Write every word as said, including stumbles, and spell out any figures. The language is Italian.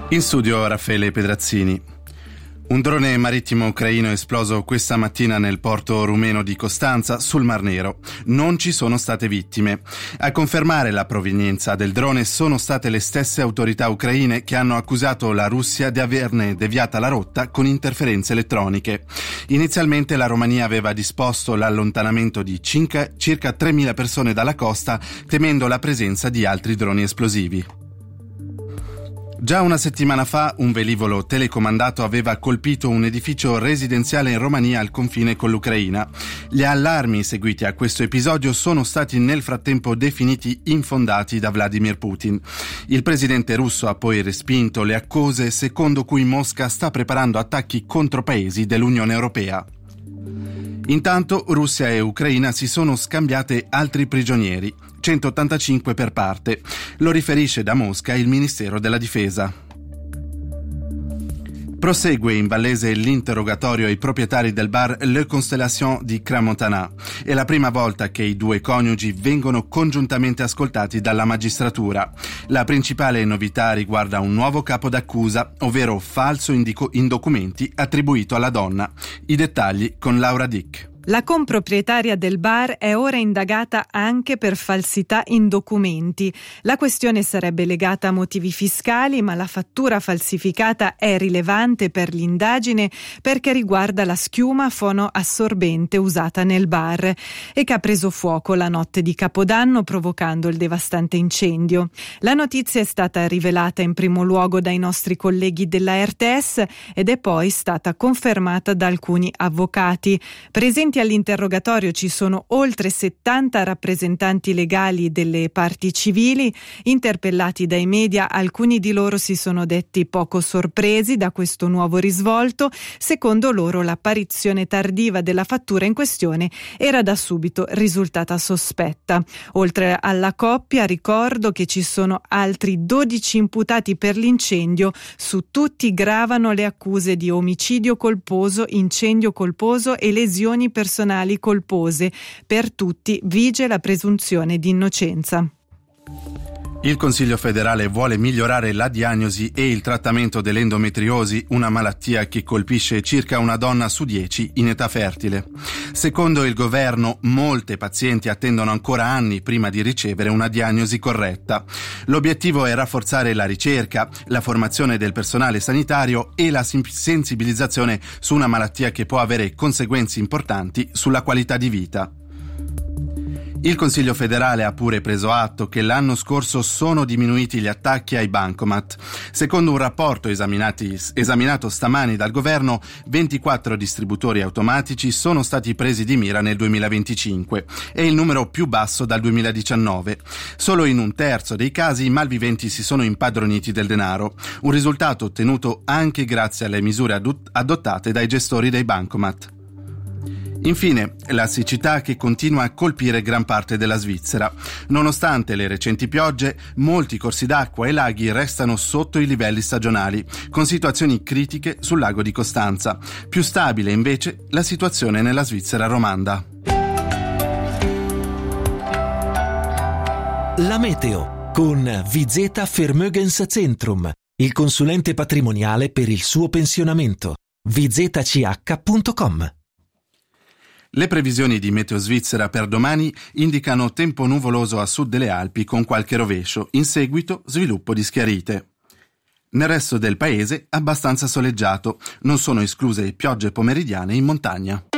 In studio Raffaele Pedrazzini. Un drone marittimo ucraino è esploso questa mattina nel porto rumeno di Costanza, sul Mar Nero. Non ci sono state vittime. A confermare la provenienza del drone sono state le stesse autorità ucraine che hanno accusato la Russia di averne deviata la rotta con interferenze elettroniche. Inizialmente la Romania aveva disposto l'allontanamento di circa, circa tremila persone dalla costa, temendo la presenza di altri droni esplosivi. Già una settimana fa un velivolo telecomandato aveva colpito un edificio residenziale in Romania al confine con l'Ucraina. Gli allarmi seguiti a questo episodio sono stati nel frattempo definiti infondati da Vladimir Putin. Il presidente russo ha poi respinto le accuse secondo cui Mosca sta preparando attacchi contro paesi dell'Unione Europea. Intanto Russia e Ucraina si sono scambiate altri prigionieri, centottantacinque per parte. Lo riferisce da Mosca il Ministero della Difesa. Prosegue in Vallese l'interrogatorio ai proprietari del bar Le Constellation di Crans-Montana. È la prima volta che i due coniugi vengono congiuntamente ascoltati dalla magistratura. La principale novità riguarda un nuovo capo d'accusa, ovvero falso indico- in documenti attribuito alla donna. I dettagli con Laura Dick. La comproprietaria del bar è ora indagata anche per falsità in documenti. La questione sarebbe legata a motivi fiscali, ma la fattura falsificata è rilevante per l'indagine perché riguarda la schiuma fonoassorbente usata nel bar e che ha preso fuoco la notte di Capodanno provocando il devastante incendio. La notizia è stata rivelata in primo luogo dai nostri colleghi della R T S ed è poi stata confermata da alcuni avvocati. Presenti all'interrogatorio ci sono oltre settanta rappresentanti legali delle parti civili. Interpellati dai media, alcuni di loro si sono detti poco sorpresi da questo nuovo risvolto. Secondo loro l'apparizione tardiva della fattura in questione era da subito risultata sospetta. Oltre alla coppia, ricordo che ci sono altri dodici imputati per l'incendio. Su tutti gravano le accuse di omicidio colposo, incendio colposo e lesioni personali colpose. Per tutti vige la presunzione di innocenza. Il Consiglio federale vuole migliorare la diagnosi e il trattamento dell'endometriosi, una malattia che colpisce circa una donna su dieci in età fertile. Secondo il governo, molte pazienti attendono ancora anni prima di ricevere una diagnosi corretta. L'obiettivo è rafforzare la ricerca, la formazione del personale sanitario e la sensibilizzazione su una malattia che può avere conseguenze importanti sulla qualità di vita. Il Consiglio federale ha pure preso atto che l'anno scorso sono diminuiti gli attacchi ai bancomat. Secondo un rapporto esaminati, esaminato stamani dal governo, ventiquattro distributori automatici sono stati presi di mira nel duemilaventicinque. È il numero più basso dal duemiladiciannove. Solo in un terzo dei casi i malviventi si sono impadroniti del denaro, un risultato ottenuto anche grazie alle misure adottate dai gestori dei bancomat. Infine, la siccità che continua a colpire gran parte della Svizzera. Nonostante le recenti piogge, molti corsi d'acqua e laghi restano sotto i livelli stagionali, con situazioni critiche sul lago di Costanza. Più stabile, invece, la situazione nella Svizzera romanda. La meteo con Vizeta Vermögenszentrum, il consulente patrimoniale per il suo pensionamento. vizeta c h punto com. Le previsioni di Meteo Svizzera per domani indicano tempo nuvoloso a sud delle Alpi con qualche rovescio, in seguito sviluppo di schiarite. Nel resto del paese abbastanza soleggiato, non sono escluse piogge pomeridiane in montagna.